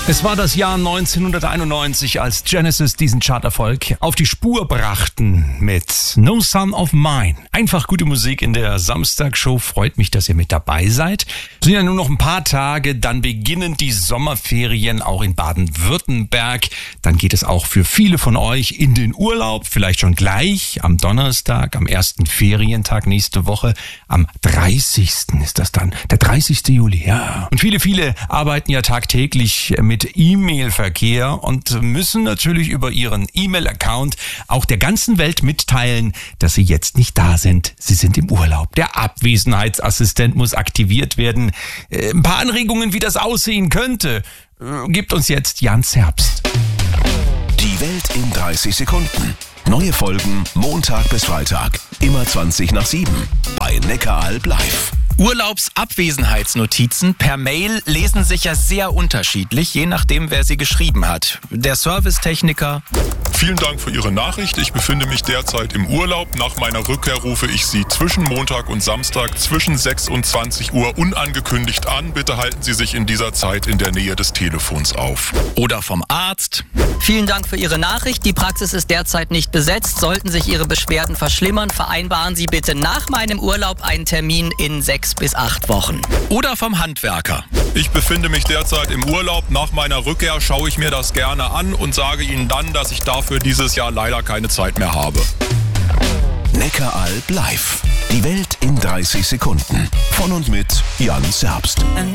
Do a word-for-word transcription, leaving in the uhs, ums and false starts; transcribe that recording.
Es war das Jahr neunzehnhunderteinundneunzig, als Genesis diesen Charterfolg auf die Spur brachten mit No Son of Mine. Einfach gute Musik in der Samstagshow. Freut mich, dass ihr mit dabei seid. Es sind ja nur noch ein paar Tage, dann beginnen die Sommerferien auch in Baden-Württemberg. Dann geht es auch für viele von euch in den Urlaub, vielleicht schon gleich am Donnerstag, am ersten Ferientag nächste Woche. Am dreißigsten ist das dann, der dreißigsten Juli, ja. Und viele, viele arbeiten ja tagtäglich mit E-Mail-Verkehr und müssen natürlich über ihren E-Mail-Account auch der ganzen Welt mitteilen, dass sie jetzt nicht da sind. Sie sind im Urlaub. Der Abwesenheitsassistent muss aktiviert werden. Ein paar Anregungen, wie das aussehen könnte, gibt uns jetzt Jan Zerbst. Die Welt in dreißig Sekunden. Neue Folgen Montag bis Freitag. Immer zwanzig nach sieben. Bei Neckaralb live. Urlaubsabwesenheitsnotizen per Mail lesen sich ja sehr unterschiedlich, je nachdem, wer sie geschrieben hat. Der Servicetechniker: Vielen Dank für Ihre Nachricht. Ich befinde mich derzeit im Urlaub. Nach meiner Rückkehr rufe ich Sie zwischen Montag und Samstag zwischen sechs und zwanzig Uhr unangekündigt an. Bitte halten Sie sich in dieser Zeit in der Nähe des Telefons auf. Oder vom Arzt: Vielen Dank für Ihre Nachricht. Die Praxis ist derzeit nicht besetzt. Sollten sich Ihre Beschwerden verschlimmern, vereinbaren Sie bitte nach meinem Urlaub einen Termin in sechs bis acht Wochen. Oder vom Handwerker: Ich befinde mich derzeit im Urlaub. Nach meiner Rückkehr schaue ich mir das gerne an und sage Ihnen dann, dass ich dafür dieses Jahr leider keine Zeit mehr habe. Neckaralb live. Die Welt in dreißig Sekunden. Von und mit Jan Zerbst.